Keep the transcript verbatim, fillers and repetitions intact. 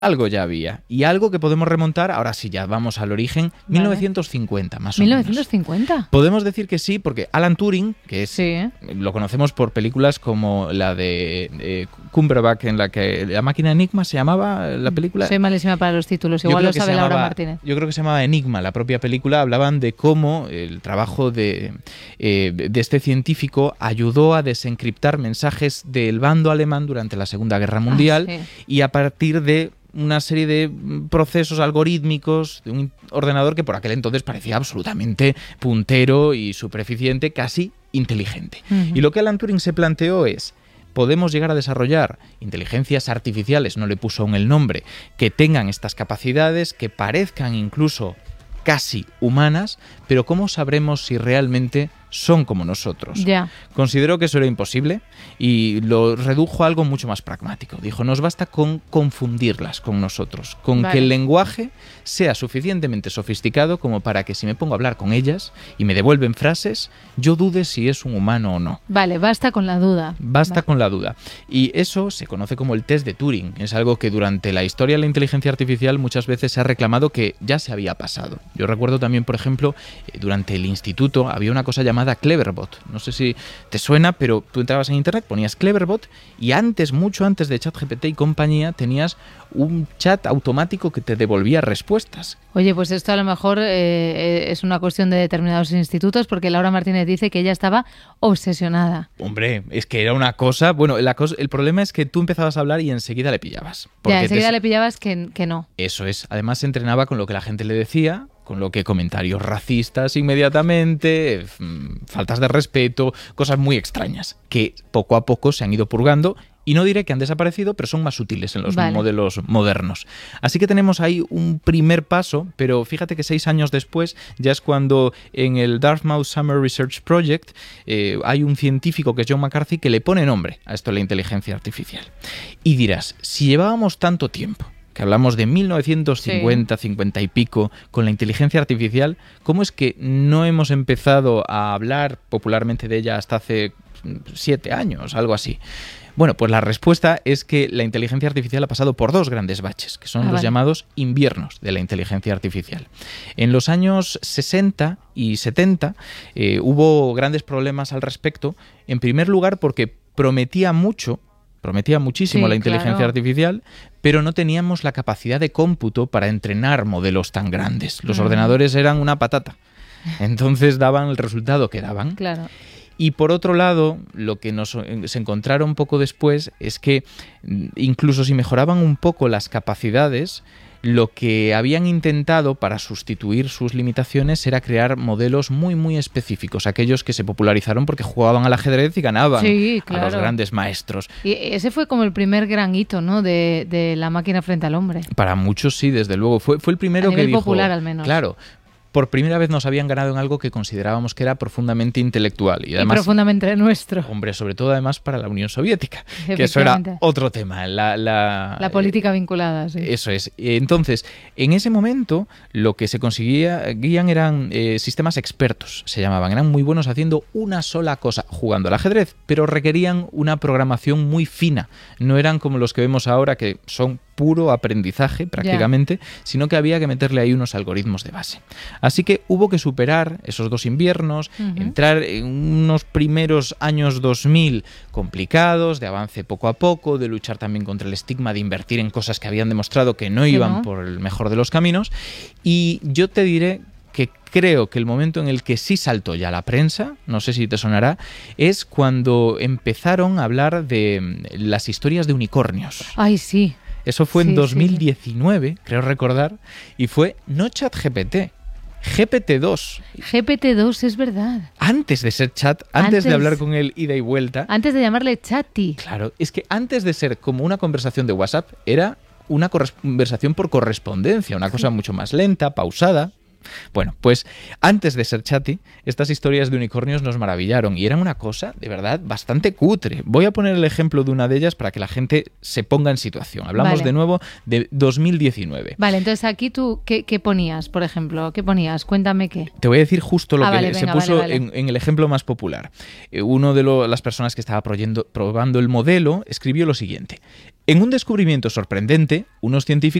algo ya había. Y algo que podemos remontar, ahora sí, ya vamos al origen, vale. mil novecientos cincuenta, más o menos. ¿mil novecientos cincuenta? Podemos decir que sí, porque Alan Turing, que es, sí. lo conocemos por películas como la de eh, Cumberbatch, en la que La máquina Enigma se llamaba la película. Soy malísima para los títulos, igual lo sabe Laura Martínez. Yo creo que se llamaba Enigma, la propia película. Hablaban de cómo el trabajo de, eh, de este científico ayudó a desencriptar mensajes del bando alemán durante la Segunda Guerra Mundial, ah, sí. y a partir de una serie de procesos algorítmicos de un ordenador que por aquel entonces parecía absolutamente puntero y supereficiente, casi inteligente. Uh-huh. Y lo que Alan Turing se planteó es: podemos llegar a desarrollar inteligencias artificiales, no le puso aún el nombre, que tengan estas capacidades, que parezcan incluso casi humanas, pero ¿cómo sabremos si realmente son como nosotros? Ya. Consideró que eso era imposible y lo redujo a algo mucho más pragmático. Dijo, nos basta con confundirlas con nosotros, con vale. que el lenguaje sea suficientemente sofisticado como para que si me pongo a hablar con ellas y me devuelven frases, yo dude si es un humano o no. Vale, basta con la duda. Basta vale. con la duda. Y eso se conoce como el test de Turing. Es algo que durante la historia de la inteligencia artificial muchas veces se ha reclamado que ya se había pasado. Yo recuerdo también, por ejemplo, durante el instituto había una cosa llamada Cleverbot. No sé si te suena, pero tú entrabas en internet, ponías Cleverbot y antes, mucho antes de ChatGPT y compañía, tenías un chat automático que te devolvía respuestas. Oye, pues esto a lo mejor eh, es una cuestión de determinados institutos, porque Laura Martínez dice que ella estaba obsesionada. Hombre, es que era una cosa... Bueno, la cosa, el problema es que tú empezabas a hablar y enseguida le pillabas. Ya, enseguida te... le pillabas que, que no. Eso es. Además se entrenaba con lo que la gente le decía, con lo que comentarios racistas inmediatamente, faltas de respeto, cosas muy extrañas, que poco a poco se han ido purgando. Y no diré que han desaparecido, pero son más útiles en los vale. modelos modernos. Así que tenemos ahí un primer paso, pero fíjate que seis años después ya es cuando en el Dartmouth Summer Research Project eh, hay un científico que es John McCarthy que le pone nombre a esto de la inteligencia artificial. Y dirás, si llevábamos tanto tiempo, que hablamos de mil novecientos cincuenta, sí. cincuenta y pico, con la inteligencia artificial, ¿cómo es que no hemos empezado a hablar popularmente de ella hasta hace siete años, algo así? Bueno, pues la respuesta es que la inteligencia artificial ha pasado por dos grandes baches, que son ah, los vale. llamados inviernos de la inteligencia artificial. En los años sesenta y setenta eh, hubo grandes problemas al respecto, en primer lugar porque prometía mucho, prometía muchísimo sí, la inteligencia claro. artificial, pero no teníamos la capacidad de cómputo para entrenar modelos tan grandes. Los mm. ordenadores eran una patata, entonces daban el resultado que daban. Claro. Y por otro lado, lo que nos se encontraron poco después es que incluso si mejoraban un poco las capacidades, lo que habían intentado para sustituir sus limitaciones era crear modelos muy muy específicos, aquellos que se popularizaron porque jugaban al ajedrez y ganaban sí, claro. a los grandes maestros. Y ese fue como el primer gran hito, ¿no?, de, de la máquina frente al hombre. Para muchos sí, desde luego. Fue, fue el primero a nivel que dijo... popular al menos. Claro. Por primera vez nos habían ganado en algo que considerábamos que era profundamente intelectual. Y, además, y profundamente nuestro. Hombre, sobre todo además para la Unión Soviética, que eso era otro tema. La, la, la política eh, vinculada, sí. Eso es. Entonces, en ese momento lo que se conseguían eran eh, sistemas expertos, se llamaban. Eran muy buenos haciendo una sola cosa, jugando al ajedrez, pero requerían una programación muy fina. No eran como los que vemos ahora, que son puro aprendizaje prácticamente, yeah. sino que había que meterle ahí unos algoritmos de base. Así que hubo que superar esos dos inviernos, uh-huh. entrar en unos primeros años dos mil complicados, de avance poco a poco, de luchar también contra el estigma de invertir en cosas que habían demostrado que no iban no. por el mejor de los caminos. Y yo te diré que creo que el momento en el que sí saltó ya la prensa, no sé si te sonará, es cuando empezaron a hablar de las historias de unicornios. Ay, sí. Eso fue sí, en dos mil diecinueve, sí. creo recordar, y fue no ChatGPT, G P T dos. G P T dos, es verdad. Antes de ser chat, antes, antes de hablar con él ida y vuelta. Antes de llamarle Chatty. Claro, es que antes de ser como una conversación de WhatsApp, era una conversación por correspondencia, una cosa mucho más lenta, pausada. Bueno, pues antes de ser Chatty, estas historias de unicornios nos maravillaron y eran una cosa, de verdad, bastante cutre. Voy a poner el ejemplo de una de ellas para que la gente se ponga en situación. Hablamos Vale. de nuevo de dos mil diecinueve. Vale, entonces aquí tú, ¿qué, qué ponías, por ejemplo? ¿Qué ponías? Cuéntame qué. Te voy a decir justo lo Ah, que vale, se venga, puso vale, vale. En, en el ejemplo más popular. Eh, uno de lo- las personas que estaba proyendo- probando el modelo escribió lo siguiente. En un descubrimiento sorprendente, unos científicos